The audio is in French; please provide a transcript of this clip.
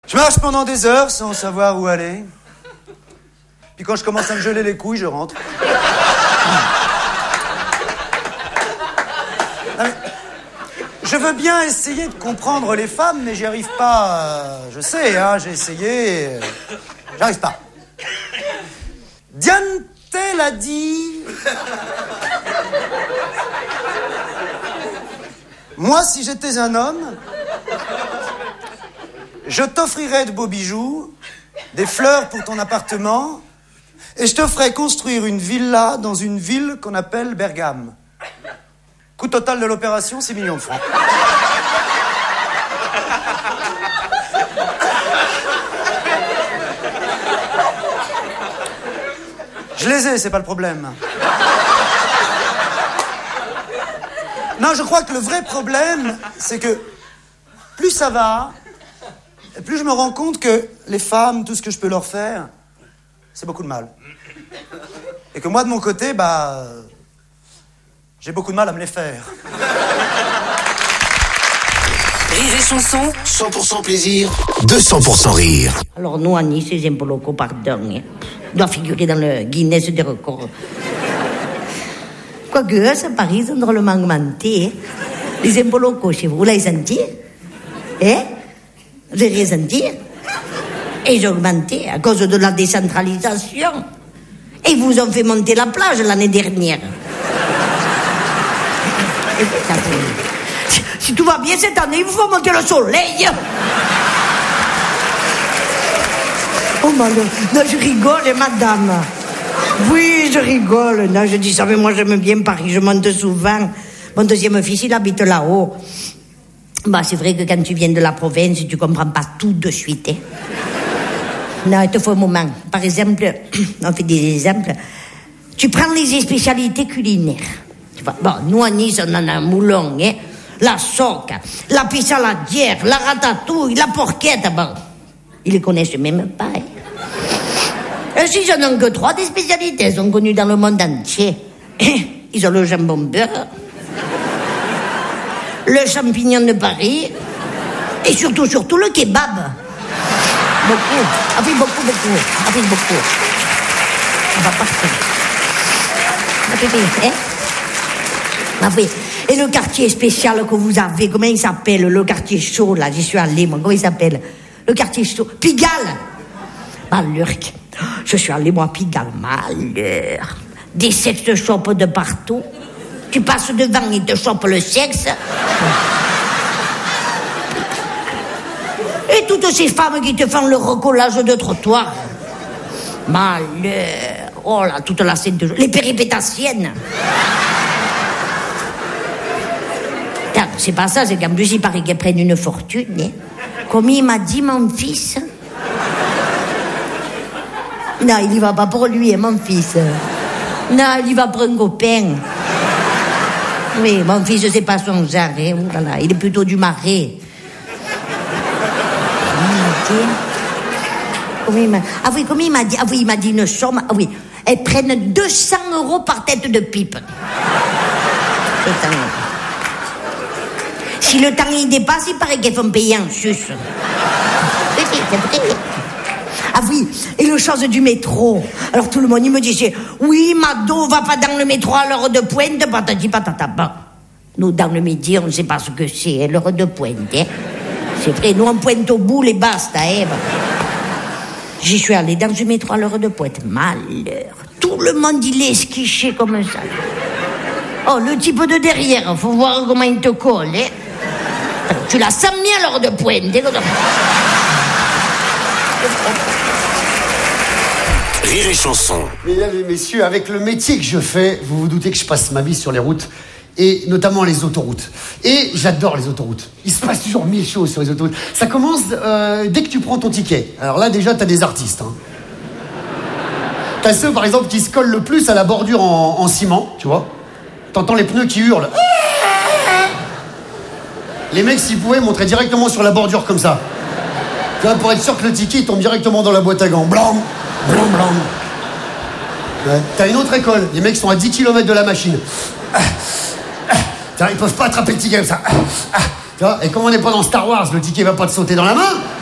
Je marche pendant des heures sans savoir où aller. Puis quand je commence à me geler les couilles, je rentre. Je veux bien essayer de comprendre les femmes, mais j'y arrive pas. Je sais, hein, j'ai essayé. J'arrive pas. Diane Tell a dit... Moi, si j'étais un homme, je t'offrirais de beaux bijoux, des fleurs pour ton appartement, et je te ferais construire une villa dans une ville qu'on appelle Bergame. Coût total de l'opération, 6 millions de francs. Je les ai, c'est pas le problème. Non, je crois que le vrai problème, c'est que plus ça va, et plus je me rends compte que les femmes, tout ce que je peux leur faire, c'est beaucoup de mal. Et que moi, de mon côté, j'ai beaucoup de mal à me les faire. Rire et chanson, 100% plaisir, 200% rire. Alors nous, à Nice, les impôts locaux, pardon, doit figurer dans le Guinness des records. Quoique, à Paris, ils ont drôlement augmenté. Les impôts locaux chez vous, vous l'avez senti? Vous l'avez senti? Et ils ont augmenté à cause de la décentralisation. Et ils vous ont fait monter la plage l'année dernière. Si tout va bien cette année, il vous faut monter le soleil. Oh, malheur. Non, je rigole, madame. Oui, je rigole. Non, je dis ça, mais moi, j'aime bien Paris. Je monte souvent. Mon deuxième fils, il habite là-haut. C'est vrai que quand tu viens de la province, tu comprends pas tout de suite. Hein. Non, il te faut un moment. Par exemple, on fait des exemples. Tu prends les spécialités culinaires. Tu vois, nous, à Nice, on en a un moulon, hein. La soque, la pissaladière, la ratatouille, la porchette. Ils les connaissent même pas. Hein. S'ils n'en ont que 3 des spécialités, elles sont connues dans le monde entier. Ils ont le jambon beurre, le champignon de Paris, et surtout le kebab. Beaucoup. Ah oui, beaucoup. Ah oui, beaucoup. On va partir. Ah oui. Et le quartier spécial que vous avez, comment il s'appelle? Le quartier chaud, là, j'y suis allée, moi. Comment il s'appelle? Le quartier chaud. Pigalle. Malheur. Je suis allée, moi, à Pigalle. Malheur. Des sex shops de partout. Tu passes devant, ils te chopent le sexe. Et toutes ces femmes qui te font le recollage de trottoir. Malheur. Oh là, toute la scène de... Les péripétassiennes. C'est pas ça, c'est qu'en plus, il paraît qu'elles prennent une fortune. Hein. Comme il m'a dit, mon fils. Non, il y va pas pour lui, hein, mon fils. Non, il y va pour un copain. Oui, mon fils, c'est pas son genre. Hein. Oh là là, il est plutôt du Marais. Comment il m'a dit? Ah oui, il m'a dit une somme. Ah oui, elles prennent 200 € par tête de pipe. Si le temps y dépasse, il paraît qu'elles font payer en sus. C'est vrai. Ah oui, et le chose du métro. Alors tout le monde, il me disait, oui, Mado, va pas dans le métro à l'heure de pointe, patati patata. Nous, dans le midi, on ne sait pas ce que c'est, l'heure de pointe. Hein. C'est vrai, nous, on pointe au bout et basta. Hein. J'y suis allée dans le métro à l'heure de pointe. Malheur. Tout le monde, il est esquiché comme ça. Oh, le type de derrière, faut voir comment il te colle. Hein. Tu la sens bien à l'heure de pointe. Rire et chanson. Mesdames et messieurs, avec le métier que je fais, vous vous doutez que je passe ma vie sur les routes, et notamment les autoroutes. Et j'adore les autoroutes. Il se passe toujours 1000 choses sur les autoroutes. Ça commence dès que tu prends ton ticket. Alors là, déjà, t'as des artistes. Hein. T'as ceux, par exemple, qui se collent le plus à la bordure en ciment, tu vois. T'entends les pneus qui hurlent. Les mecs, s'ils pouvaient, montraient directement sur la bordure comme ça. Tu vois, pour être sûr que le ticket, il tombe directement dans la boîte à gants. Blanc. Ouais. T'as une autre école. Les mecs sont à 10 km de la machine. Ils peuvent pas attraper le ticket comme ça. Tu vois, et comme on n'est pas dans Star Wars, le ticket va pas te sauter dans la main.